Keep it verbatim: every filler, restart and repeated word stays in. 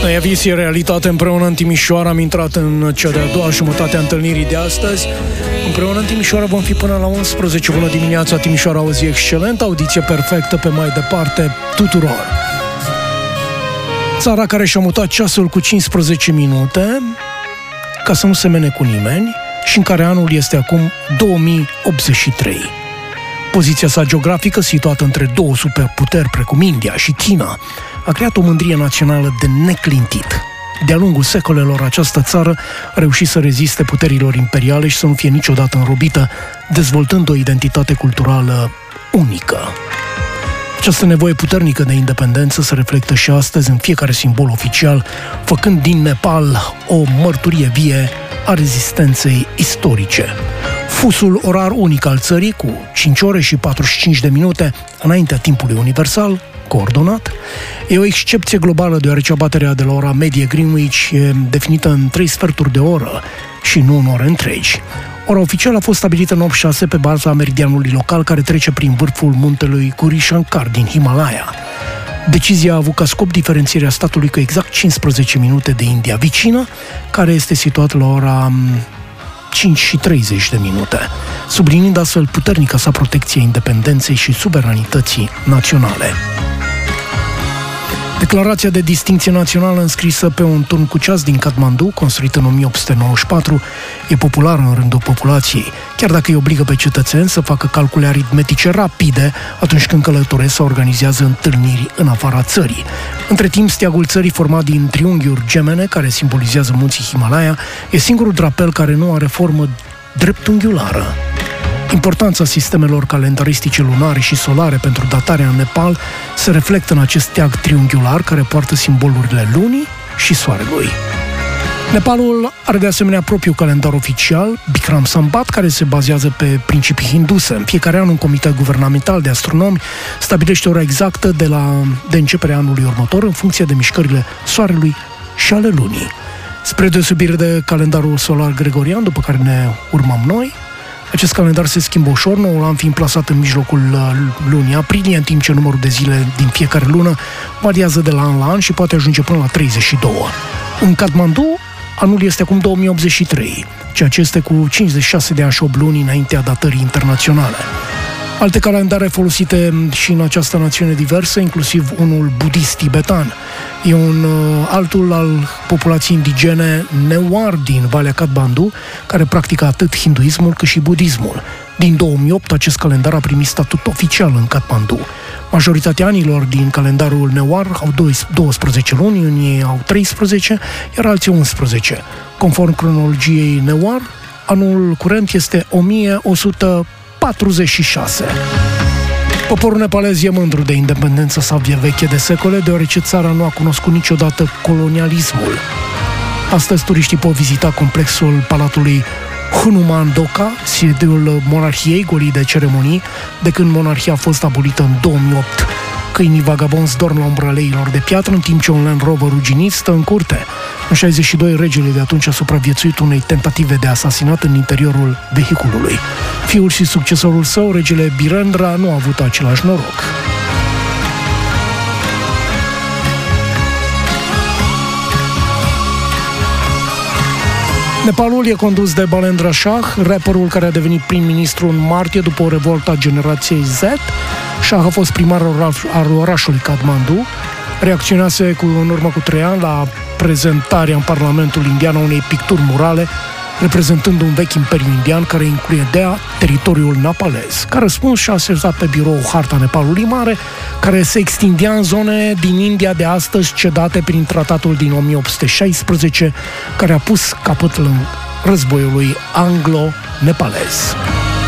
Noi avis e realitate împreună în Timișoara. Am intrat în cea de-a doua jumătate a întâlnirii de astăzi. Împreună în Timișoara vom fi până la unsprezece. Bună dimineața, Timișoara, o zi excelentă, audiție perfectă pe mai departe tuturor. Țara care și-a mutat ceasul cu cincisprezece minute ca să nu semene cu nimeni și în care anul este acum două mii optzeci și trei. Poziția sa geografică, situată între două superputeri precum India și China, a creat o mândrie națională de neclintit. De-a lungul secolelor, această țară a reușit să reziste puterilor imperiale și să nu fie niciodată înrobită, dezvoltând o identitate culturală unică. Această nevoie puternică de independență se reflectă și astăzi în fiecare simbol oficial, făcând din Nepal o mărturie vie a rezistenței istorice. Fusul orar unic al țării, cu cinci ore și patruzeci și cinci de minute înaintea timpului universal, coordonat, e o excepție globală, deoarece abaterea de la ora medie Greenwich e definită în trei sferturi de oră și nu în ore întregi. Ora oficială a fost stabilită în optzeci și șase pe baza meridianului local care trece prin vârful muntelui Guri Shankar din Himalaya. Decizia a avut ca scop diferențierea statului cu exact cincisprezece minute de India vecină, care este situată la ora cinci și treizeci de minute, subliniind astfel puternica sa protecție independenței și suveranității naționale. Declarația de distincție națională înscrisă pe un turn cu ceas din Kathmandu, construită în o mie opt sute nouăzeci și patru, e populară în rândul populației, chiar dacă îi obligă pe cetățeni să facă calcule aritmetice rapide atunci când călătoresc sau organizează întâlniri în afara țării. Între timp, steagul țării, format din triunghiuri gemene care simbolizează munții Himalaya, e singurul drapel care nu are formă dreptunghiulară. Importanța sistemelor calendaristice lunare și solare pentru datarea în Nepal se reflectă în acest steag triunghiular care poartă simbolurile lunii și soarelui. Nepalul are de asemenea propriul calendar oficial, Bikram Sambat, care se bazează pe principii hinduse. În fiecare an, un comitet guvernamental de astronomi stabilește ora exactă de, la, de începerea anului următor în funcție de mișcările soarelui și ale lunii. Spre deosebire de calendarul solar gregorian, după care ne urmăm noi, acest calendar se schimbă ușor, noul an fiind plasat în mijlocul lunii aprilie, în timp ce numărul de zile din fiecare lună variază de la an la an și poate ajunge până la treizeci și doi. În Kathmandu, anul este acum două mii optzeci și trei, ceea ce este cu cincizeci și șase de ani și opt luni înaintea datării internaționale. Alte calendare folosite și în această națiune diversă, inclusiv unul budist tibetan. E un uh, altul al populației indigene Newar din Valea Kathmandu, care practică atât hinduismul cât și budismul. Din două mii opt, acest calendar a primit statut oficial în Kathmandu. Majoritatea anilor din calendarul Newar au douăsprezece luni, unii au treisprezece, iar alții unsprezece. Conform cronologiei Newar, anul curent este o mie o sută patruzeci și șase. Poporul nepalez e mândru de independența sa veche de secole, deoarece țara nu a cunoscut niciodată colonialismul. Astăzi, turiștii pot vizita complexul Palatului Hanuman Doka, sediul monarhiei golit de ceremonii, de când monarhia a fost abolită în două mii opt. Câinii vagabonzi dorm la umbra leilor de piatră, în timp ce un Land Rover ruginit stă în curte. În șaizeci și doi, regele de atunci a supraviețuit unei tentative de asasinat în interiorul vehiculului. Fiul și succesorul său, regele Birendra, nu a avut același noroc. Nepalul e condus de Balendra Shah, rapperul care a devenit prim-ministru în martie după o revoltă a generației Z. Shah a fost primarul al orașului Kathmandu. Reacționase cu, în urmă cu trei ani la prezentarea în Parlamentul indian a unei picturi murale reprezentând un vechi imperiu indian care includea teritoriul nepalez. Ca răspuns și-a așezat pe birou harta Nepalului Mare, care se extindea în zone din India de astăzi cedate prin tratatul din o mie opt sute șaisprezece, care a pus capăt războiului anglo-nepalez.